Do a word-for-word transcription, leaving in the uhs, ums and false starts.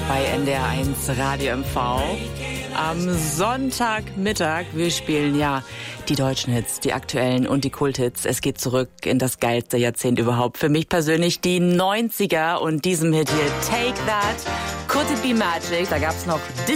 bei N D R eins Radio M V. Am Sonntagmittag, wir spielen ja die deutschen Hits, die aktuellen und die Kulthits. Es geht zurück in das geilste Jahrzehnt überhaupt. Für mich persönlich die neunziger und diesem Hit hier, Take That, Could It Be Magic. Da gab's noch